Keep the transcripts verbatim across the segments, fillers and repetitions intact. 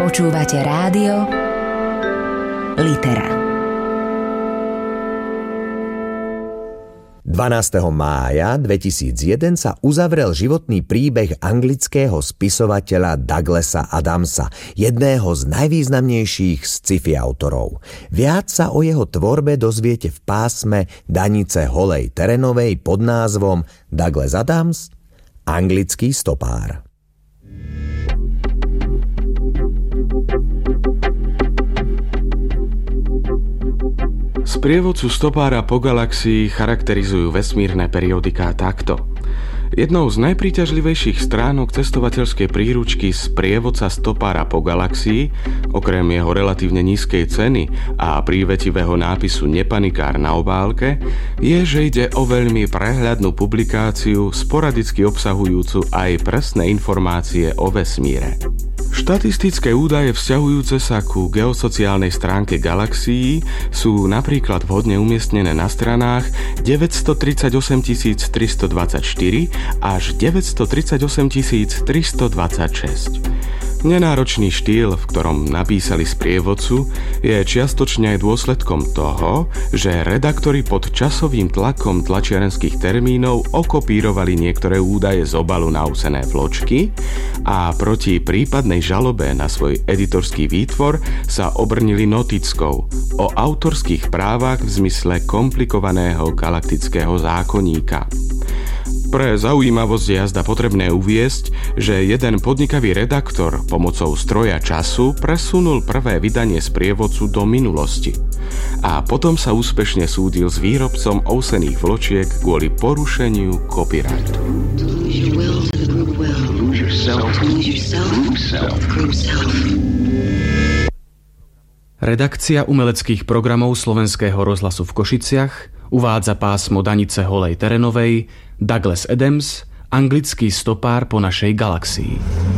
Počúvate rádio Litera. dvanásteho mája dvetisícjeden sa uzavrel životný príbeh anglického spisovateľa Douglasa Adamsa, jedného z najvýznamnejších sci-fi autorov. Viac sa o jeho tvorbe dozviete v pásme Danice Holej Terenovej pod názvom Douglas Adams, anglický stopár. Sprievodcu stopára po galaxii charakterizujú vesmírne periodiká takto. Jednou z najpríťažlivejších stránok cestovateľskej príručky Sprievodca stopára po galaxii, okrem jeho relatívne nízkej ceny a prívetivého nápisu Nepanikár na obálke, je, že ide o veľmi prehľadnú publikáciu, sporadicky obsahujúcu aj presné informácie o vesmíre. Štatistické údaje vzťahujúce sa ku geosociálnej stránke galaxií sú napríklad vhodne umiestnené na stranách deväťstotridsaťosem tisíc tristodvadsaťštyri až deväťstotridsaťosem tisíc tristodvadsaťšesť. Nenáročný štýl, v ktorom napísali sprievodcu, je čiastočne aj dôsledkom toho, že redaktori pod časovým tlakom tlačiarenských termínov okopírovali niektoré údaje z obalu na usené vločky a proti prípadnej žalobe na svoj editorský výtvor sa obrnili notickou o autorských právach v zmysle komplikovaného galaktického zákonníka. Pre zaujímavosť je jazda potrebné uviesť, že jeden podnikavý redaktor pomocou stroja času presunul prvé vydanie sprievodcu do minulosti a potom sa úspešne súdil s výrobcom ovsených vločiek kvôli porušeniu copyrightu. Redakcia umeleckých programov Slovenského rozhlasu v Košiciach uvádza pásmo Danice Holej Terenovej Douglas Adams, anglický stopár po našej galaxii.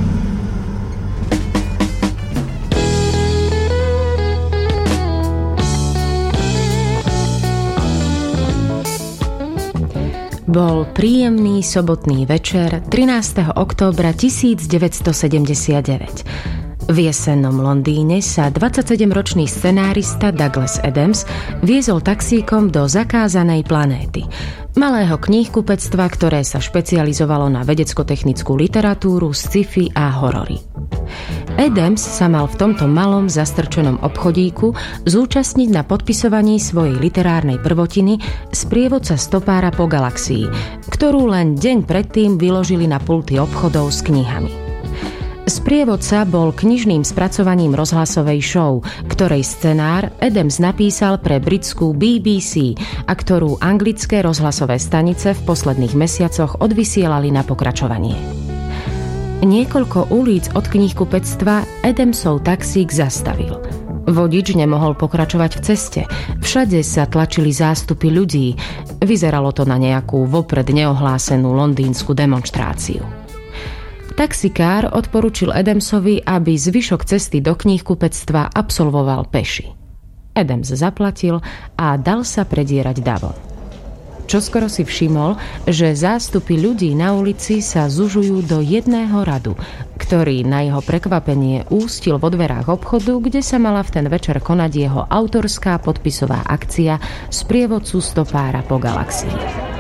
Bol príjemný sobotný večer trinásteho októbra tisícdeväťstosedemdesiatdeväť. V jesennom Londýne sa dvadsaťsedemročný scenárista Douglas Adams viezol taxíkom do zakázanej planéty, malého kníhkupectva, ktoré sa špecializovalo na vedecko-technickú literatúru, sci-fi a horory. Adams sa mal v tomto malom zastrčenom obchodíku zúčastniť na podpisovaní svojej literárnej prvotiny Sprievodca stopára po galaxii, ktorú len deň predtým vyložili na pulty obchodov s knihami. Sprievodca bol knižným spracovaním rozhlasovej show, ktorej scenár Adams napísal pre britskú bé bé cé a ktorú anglické rozhlasové stanice v posledných mesiacoch odvysielali na pokračovanie. Niekoľko ulic od kníhkupectva Adamsov taxík zastavil. Vodič nemohol pokračovať v ceste. Všade sa tlačili zástupy ľudí. Vyzeralo to na nejakú vopred neohlásenú londýnsku demonštráciu. Taxikár odporučil Adamsovi, aby zvyšok cesty do kníhkupectva absolvoval peši. Adams zaplatil a dal sa predierať davom. Čoskoro si všimol, že zástupy ľudí na ulici sa zužujú do jedného radu, ktorý na jeho prekvapenie ústil vo dverách obchodu, kde sa mala v ten večer konať jeho autorská podpisová akcia Sprievodcu stopára po galaxii.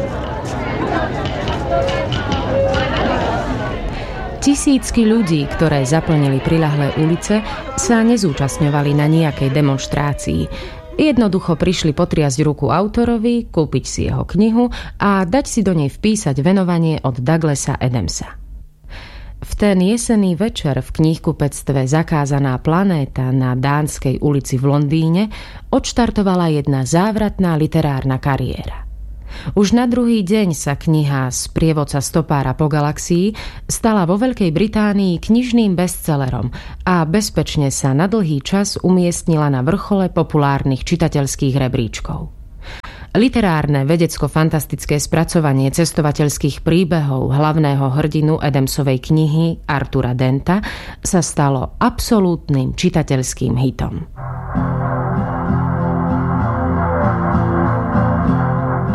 Tisícky ľudí, ktoré zaplnili priľahlé ulice, sa nezúčastňovali na nejakej demonštrácii. Jednoducho prišli potriasť ruku autorovi, kúpiť si jeho knihu a dať si do nej vpísať venovanie od Douglasa Adamsa. V ten jesenný večer v kníhkupectve Zakázaná planéta na Dánskej ulici v Londýne odštartovala jedna závratná literárna kariéra. Už na druhý deň sa kniha Sprievodca stopára po galaxii stala vo Veľkej Británii knižným bestsellerom a bezpečne sa na dlhý čas umiestnila na vrchole populárnych čitateľských rebríčkov. Literárne vedecko-fantastické spracovanie cestovateľských príbehov hlavného hrdinu Adamsovej knihy Artura Denta sa stalo absolútnym čitateľským hitom.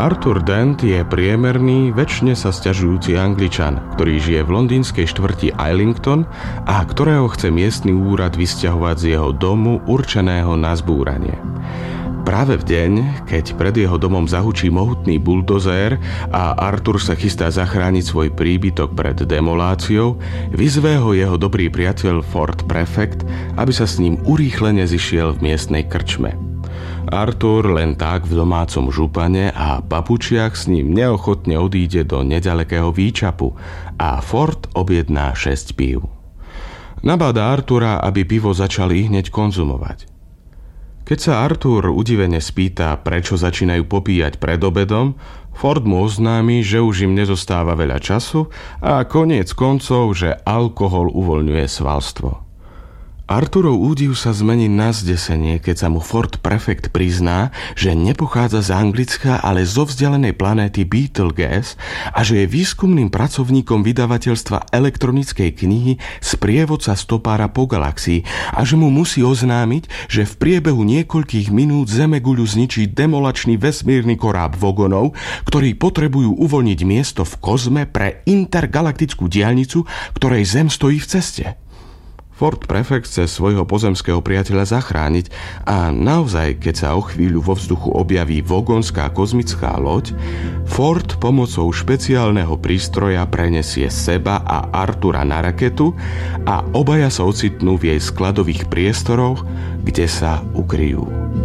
Arthur Dent je priemerný, večne sa sťažujúci Angličan, ktorý žije v londýnskej štvrti Islington a ktorého chce miestny úrad vysťahovať z jeho domu určeného na zbúranie. Práve v deň, keď pred jeho domom zahučí mohutný buldozér a Arthur sa chystá zachrániť svoj príbytok pred demoláciou, vyzve ho jeho dobrý priateľ Ford Prefect, aby sa s ním urýchlene zišiel v miestnej krčme. Arthur len tak v domácom župane a papučiach s ním neochotne odíde do nedalekého výčapu a Ford objedná šesť pív. Nabáda Artura, aby pivo začali hneď konzumovať. Keď sa Arthur udivene spýta, prečo začínajú popíjať pred obedom, Ford mu oznámi, že už im nezostáva veľa času a koniec koncov, že alkohol uvoľňuje svalstvo. Arthurov údiv sa zmení na zdesenie, keď sa mu Ford Prefect prizná, že nepochádza z Anglicka, ale zo vzdialenej planéty Betelgeuse a že je výskumným pracovníkom vydavateľstva elektronickej knihy Sprievodca stopára po galaxii a že mu musí oznámiť, že v priebehu niekoľkých minút Zemeguľu zničí demolačný vesmírny koráb Vogonov, ktorí potrebujú uvoľniť miesto v kozme pre intergalaktickú diaľnicu, ktorej Zem stojí v ceste. Ford Prefect chce svojho pozemského priateľa zachrániť a naozaj, keď sa o chvíľu vo vzduchu objaví vogonská kozmická loď, Ford pomocou špeciálneho prístroja prenesie seba a Artura na raketu a obaja sa ocitnú v jej skladových priestoroch, kde sa ukryjú.